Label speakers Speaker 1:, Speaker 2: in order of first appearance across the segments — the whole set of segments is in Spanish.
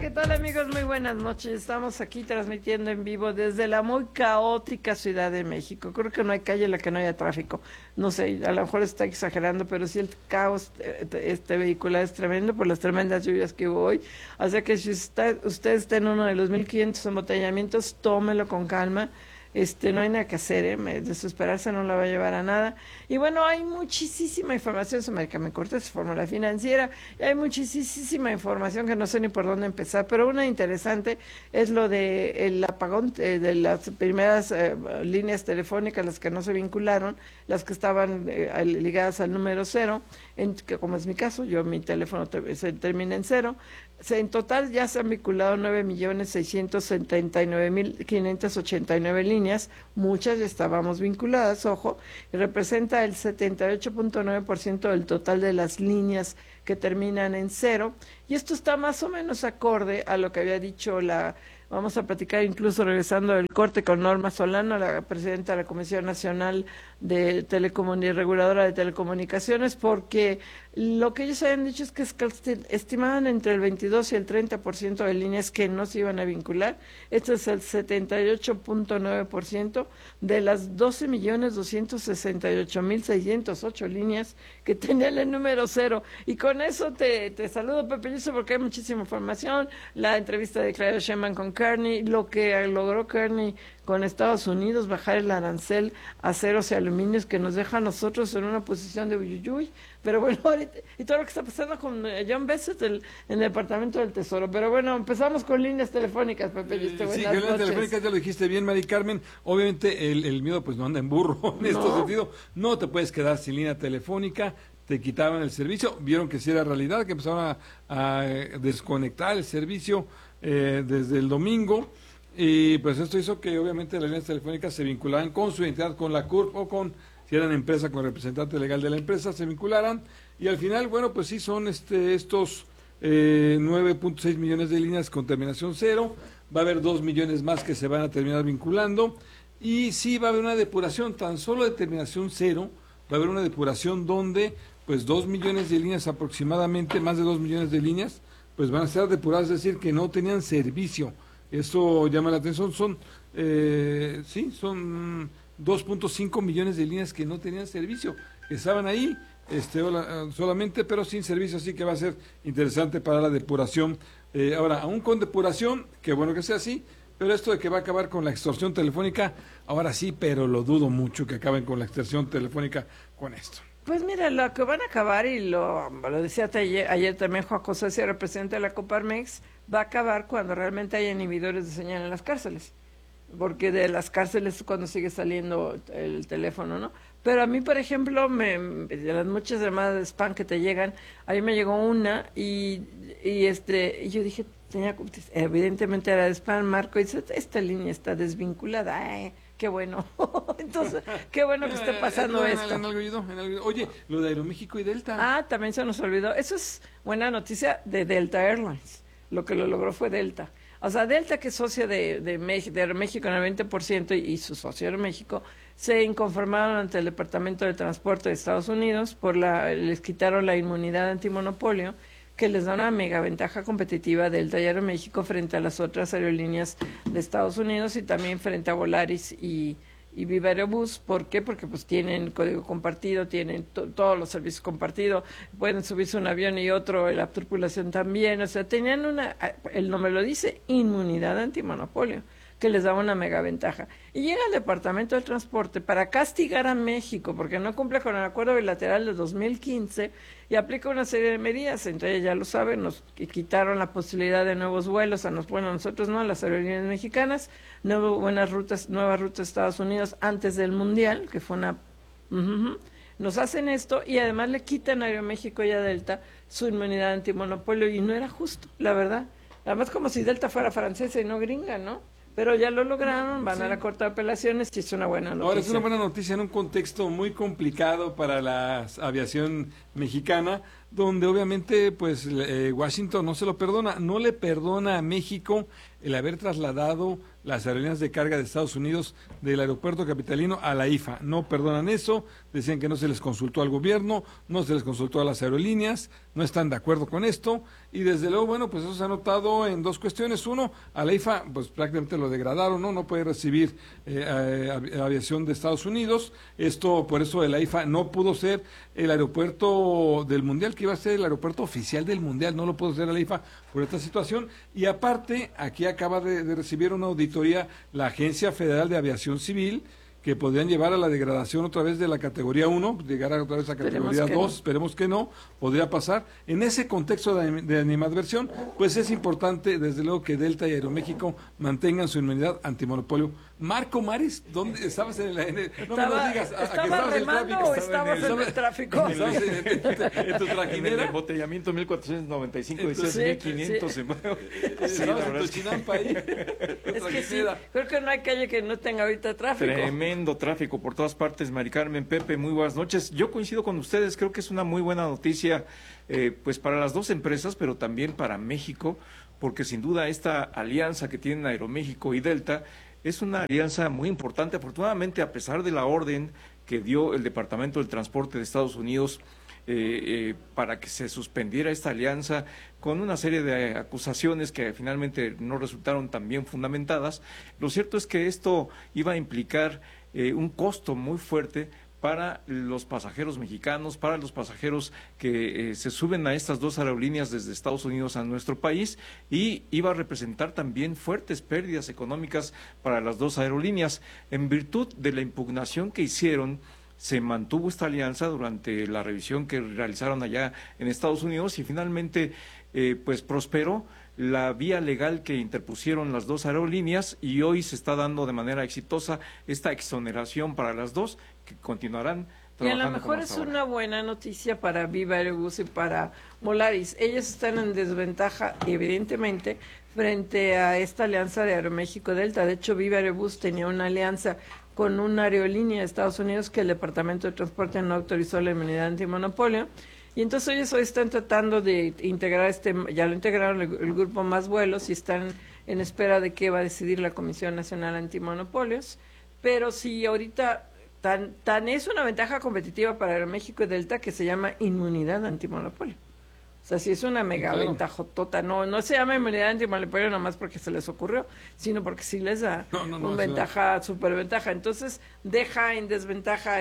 Speaker 1: ¿qué tal amigos? Muy buenas noches. Estamos aquí transmitiendo en vivo desde la muy caótica Ciudad de México. Creo que no hay calle en la que no haya tráfico. No sé, a lo mejor está exagerando, pero sí el caos vehicular es tremendo por las tremendas lluvias que hubo hoy. Así que si usted está en uno de los 1500 embotellamientos, tómelo con calma. No hay nada que hacer, desesperarse no la va a llevar a nada. Y bueno, hay muchísima información sobre Carmen Cortés, fórmula financiera, y hay muchísima información que no sé ni por dónde empezar, pero una interesante es lo de el apagón de las primeras líneas telefónicas, las que no se vincularon, las que estaban ligadas al número cero, que como es mi caso, mi teléfono se termina en cero. En total ya se han vinculado 9.679.589 líneas, muchas ya estábamos vinculadas, ojo, y representa el 78.9% del total de las líneas que terminan en cero, y esto está más o menos acorde a lo que había dicho vamos a platicar incluso regresando del corte con Norma Solano, la presidenta de la Comisión Nacional de Reguladora de Telecomunicaciones, porque lo que ellos habían dicho es que estimaban entre el 22 y el 30% de líneas que no se iban a vincular. Este es el 78.9% de las 12.268.608 líneas que tenían el número cero. Y con eso te saludo, Pepe Yuso, porque hay muchísima información. La entrevista de Claudia Sheinbaum con Kearney, lo que logró Kearney con Estados Unidos, bajar el arancel a aceros y aluminios, que nos deja a nosotros en una posición de uyuyuy. Pero bueno, ahorita, y todo lo que está pasando con John Besset en el Departamento del Tesoro. Pero bueno, empezamos con líneas telefónicas, Pepe.
Speaker 2: Sí, líneas telefónicas, ya lo dijiste bien, Mari Carmen. Obviamente el miedo pues no anda en burro en este sentido. No te puedes quedar sin línea telefónica. Te quitaban el servicio, vieron que sí era realidad, que empezaron a desconectar el servicio desde el domingo, y pues esto hizo que obviamente las líneas telefónicas se vincularan con su entidad, con la CURP, o si eran empresa, con representante legal de la empresa, se vincularan, y al final, bueno, pues sí son estos 9.6 millones de líneas con terminación cero, va a haber 2 millones más que se van a terminar vinculando, y sí va a haber una depuración, tan solo de terminación cero, va a haber una depuración donde pues 2 millones de líneas aproximadamente, más de 2 millones de líneas, pues van a ser depuradas, es decir, que no tenían servicio. Esto llama la atención, son 2.5 millones de líneas que no tenían servicio, que estaban ahí solamente, pero sin servicio, así que va a ser interesante para la depuración. Ahora, aún con depuración, qué bueno que sea así, pero esto de que va a acabar con la extorsión telefónica, ahora sí, pero lo dudo mucho que acaben con la extorsión telefónica con esto.
Speaker 1: Pues mira, lo que van a acabar, y lo decía ayer también Juan José Sierra, presidente de la Coparmex, va a acabar cuando realmente haya inhibidores de señal en las cárceles, porque de las cárceles es cuando sigue saliendo el teléfono, ¿no? Pero a mí, por ejemplo, de las muchas llamadas de spam que te llegan, a mí me llegó una y yo dije, evidentemente era de spam, Marco, y dice, esta línea está desvinculada. Ay, qué bueno. Entonces, qué bueno que esté pasando esto.
Speaker 2: Oye, lo de Aeroméxico y Delta.
Speaker 1: Ah, también se nos olvidó. Eso es buena noticia de Delta Airlines. Lo que lo logró fue Delta. O sea, Delta, que es socio de Aeroméxico en el 20%, y su socio Aeroméxico, se inconformaron ante el Departamento de Transporte de Estados Unidos, les quitaron la inmunidad antimonopolio, que les da una mega ventaja competitiva Delta y Aeroméxico frente a las otras aerolíneas de Estados Unidos, y también frente a Volaris y Viva Aerobús. ¿Por qué? Porque pues tienen código compartido, tienen todos los servicios compartidos, pueden subirse un avión y otro, la tripulación también, o sea, tenían el nombre lo dice, inmunidad antimonopolio, que les daba una mega ventaja. Y llega el Departamento de Transporte para castigar a México, porque no cumple con el acuerdo bilateral de 2015, y aplica una serie de medidas. Entre ellas, ya lo saben, nos quitaron la posibilidad de nuevos vuelos, nosotros no, a las aerolíneas mexicanas, nuevas rutas a Estados Unidos antes del Mundial, que fue nos hacen esto, y además le quitan a Aeroméxico y a Delta su inmunidad antimonopolio, y no era justo, la verdad. Además, como si Delta fuera francesa y no gringa, ¿no? Pero ya lo lograron, van a la Corte de Apelaciones, y es una buena noticia.
Speaker 2: Ahora, es una buena noticia en un contexto muy complicado para la aviación mexicana, donde obviamente pues Washington no se lo perdona, no le perdona a México el haber trasladado las aerolíneas de carga de Estados Unidos del aeropuerto capitalino a la IFA. No perdonan eso, decían que no se les consultó al gobierno, no se les consultó a las aerolíneas, no están de acuerdo con esto, y desde luego, bueno, pues eso se ha notado en dos cuestiones. Uno, a la IFA pues prácticamente lo degradaron, no puede recibir aviación de Estados Unidos. Esto, por eso la IFA no pudo ser el aeropuerto del Mundial, que iba a ser el aeropuerto oficial del Mundial, no lo pudo ser la IFA por esta situación. Y aparte, aquí acaba de recibir una auditoría la Agencia Federal de Aviación Civil, que podrían llevar a la degradación otra vez de la categoría 1, llegar otra vez a categoría 2, esperemos que no, podría pasar. En ese contexto de animadversión, pues es importante, desde luego, que Delta y Aeroméxico mantengan su inmunidad antimonopolio. Marco Maris, ¿dónde estabas en el no me lo digas,
Speaker 1: ¿estabas remando o estabas en el tráfico?
Speaker 2: En tu trajinera.
Speaker 3: En el embotellamiento 1495, decías 1500.
Speaker 2: Sí, estabas en tu chinampa ahí.
Speaker 1: Es que sí, creo que no hay calle que no tenga ahorita tráfico.
Speaker 3: Tremendo tráfico por todas partes, Mari Carmen, Pepe, muy buenas noches. Yo coincido con ustedes, creo que es una muy buena noticia pues para las dos empresas, pero también para México, porque sin duda esta alianza que tienen Aeroméxico y Delta es una alianza muy importante. Afortunadamente, a pesar de la orden que dio el Departamento del Transporte de Estados Unidos para que se suspendiera esta alianza con una serie de acusaciones que finalmente no resultaron tan bien fundamentadas, lo cierto es que esto iba a implicar un costo muy fuerte para los pasajeros mexicanos, para los pasajeros que se suben a estas dos aerolíneas desde Estados Unidos a nuestro país, y iba a representar también fuertes pérdidas económicas para las dos aerolíneas. En virtud de la impugnación que hicieron, se mantuvo esta alianza durante la revisión que realizaron allá en Estados Unidos y finalmente pues prosperó la vía legal que interpusieron las dos aerolíneas, y hoy se está dando de manera exitosa esta exoneración para las dos, que continuarán trabajando.
Speaker 1: Y a lo mejor es una buena noticia para Viva Aerobús y para Volaris. Ellos están en desventaja, evidentemente, frente a esta alianza de Aeroméxico Delta. De hecho, Viva Aerobús tenía una alianza con una aerolínea de Estados Unidos que el Departamento de Transporte no autorizó la inmunidad antimonopolio. Y entonces ellos hoy están tratando de integrar ya lo integraron el grupo Más Vuelos y están en espera de qué va a decidir la Comisión Nacional Antimonopolios. Pero si ahorita tan es una ventaja competitiva para Aeroméxico y Delta que se llama inmunidad antimonopolio. O sea, sí es una mega ventajotota. No se llama inmunidad antimonopolio nomás porque se les ocurrió, sino porque sí les da una ventaja, superventaja. Entonces, deja en desventaja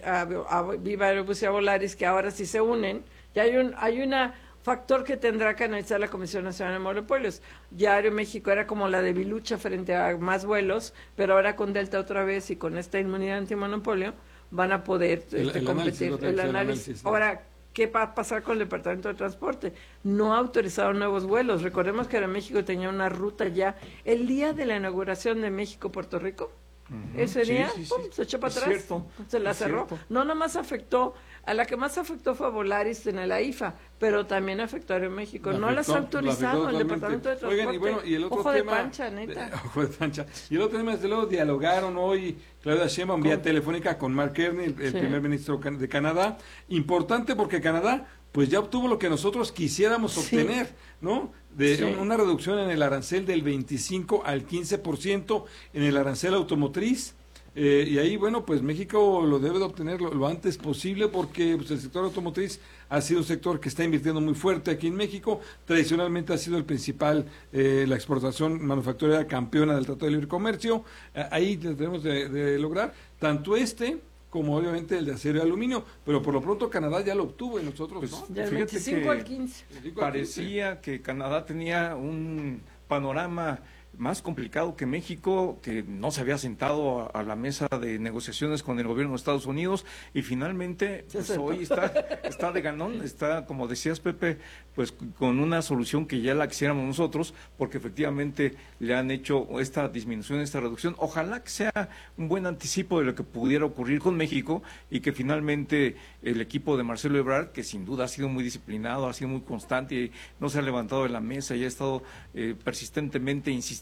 Speaker 1: a Viva Aerobús y a Volaris, que ahora sí se unen. Ya hay una factor que tendrá que analizar la Comisión Nacional de Monopolios. Ya Aeroméxico era como la debilucha frente a Más Vuelos, pero ahora con Delta otra vez y con esta inmunidad antimonopolio van a poder competir. El análisis. Ahora, ¿qué va a pasar con el Departamento de Transporte? No ha autorizado nuevos vuelos. Recordemos que Aeroméxico tenía una ruta ya el día de la inauguración de México-Puerto Rico. Ese día, se echó para atrás, se la cerró. No nomás afectó, a la que más afectó fue a Volaris en el AIFA, pero también afectó a Aeroméxico. No las ha autorizado el Departamento de Transporte.
Speaker 2: Oigan, y bueno, y el otro
Speaker 1: ojo
Speaker 2: tema,
Speaker 1: de pancha, neta.
Speaker 2: Ojo de pancha. Y el otro tema, desde luego, dialogaron hoy Claudia Sheinbaum vía telefónica con Mark Carney, el primer ministro de Canadá. Importante porque Canadá pues ya obtuvo lo que nosotros quisiéramos obtener, ¿no? Una reducción en el arancel del 25 al 15% en el arancel automotriz. Y ahí, bueno, pues México lo debe de obtener lo antes posible, porque pues, el sector automotriz ha sido un sector que está invirtiendo muy fuerte aquí en México. Tradicionalmente ha sido el principal, la exportación manufacturera campeona del Tratado de Libre Comercio. Ahí tenemos de lograr tanto como obviamente el de acero y aluminio, pero por lo pronto Canadá ya lo obtuvo y nosotros
Speaker 3: pues,
Speaker 2: no.
Speaker 1: Del 25 al 15.
Speaker 3: Parecía que Canadá tenía un panorama más complicado que México, que no se había sentado a la mesa de negociaciones con el gobierno de Estados Unidos, y finalmente pues, hoy está de ganón, está, como decías, Pepe, pues con una solución que ya la quisiéramos nosotros, porque efectivamente le han hecho esta disminución, esta reducción. Ojalá que sea un buen anticipo de lo que pudiera ocurrir con México, y que finalmente el equipo de Marcelo Ebrard, que sin duda ha sido muy disciplinado, ha sido muy constante y no se ha levantado de la mesa y ha estado persistentemente insistiendo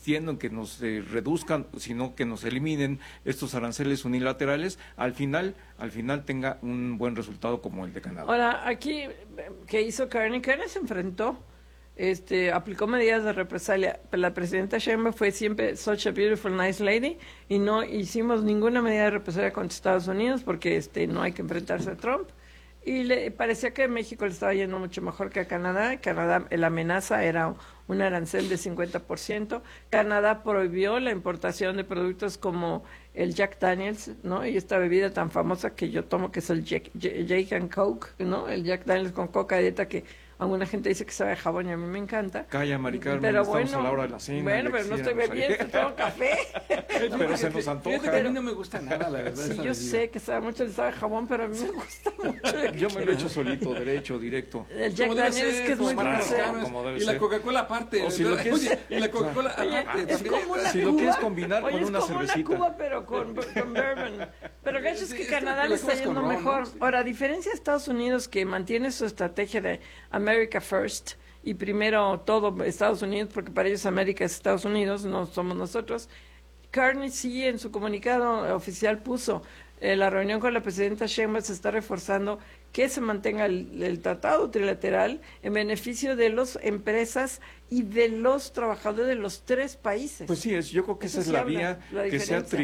Speaker 3: insistiendo en que nos reduzcan, sino que nos eliminen estos aranceles unilaterales, al final tenga un buen resultado como el de Canadá.
Speaker 1: Ahora, aquí, ¿qué hizo Carney? Carney se enfrentó, aplicó medidas de represalia. La presidenta Sheinbaum fue siempre such a beautiful, nice lady, y no hicimos ninguna medida de represalia contra Estados Unidos porque no hay que enfrentarse a Trump. Y le parecía que a México le estaba yendo mucho mejor que a Canadá. Canadá, la amenaza era un arancel de 50%. Canadá prohibió la importación de productos como el Jack Daniels, ¿no? Y esta bebida tan famosa que yo tomo, que es el Jake and Coke, ¿no? El Jack Daniels con coca dieta, que alguna gente dice que sabe a jabón y a mí me encanta.
Speaker 3: Calla, Mari Carmen,
Speaker 1: pero
Speaker 3: estamos
Speaker 1: bueno,
Speaker 3: a la hora de la cena.
Speaker 1: Bueno, pero no estoy bebiendo, tomo café.
Speaker 3: Pero se nos antoja.
Speaker 2: Fíjate que a mí no me gusta nada, la verdad.
Speaker 1: Sí, yo sé que sabe mucho, le sabe a jabón, pero a mí me gusta mucho.
Speaker 3: Yo me lo he hecho solito, derecho, directo.
Speaker 1: El Jack Daniels es que es muy dulce.
Speaker 2: Y la Coca-Cola aparte.
Speaker 3: O si lo quieres,
Speaker 2: oye, y la Coca-Cola aparte.
Speaker 1: Es como una
Speaker 3: si
Speaker 1: Cuba.
Speaker 3: lo quieres combinar
Speaker 1: Oye,
Speaker 3: con una
Speaker 1: es como
Speaker 3: cervecita.
Speaker 1: una Cuba, pero con bourbon. Pero gacho es que Canadá
Speaker 2: la
Speaker 1: le está
Speaker 2: Cuba es
Speaker 1: yendo
Speaker 2: con ron,
Speaker 1: mejor.
Speaker 2: ¿no? Sí.
Speaker 1: Ahora, a diferencia de Estados Unidos, que mantiene su estrategia de America First, y primero todo Estados Unidos, porque para ellos América es Estados Unidos, no somos nosotros. Carney sí en su comunicado oficial puso la reunión con la presidenta Sheinbaum se está reforzando que se mantenga el tratado trilateral en beneficio de las empresas y de los trabajadores de los tres países.
Speaker 3: Pues sí, yo creo que
Speaker 1: Eso
Speaker 3: esa es
Speaker 1: sí
Speaker 3: la
Speaker 1: habla,
Speaker 3: vía
Speaker 1: la
Speaker 3: que se ha
Speaker 1: diferencia.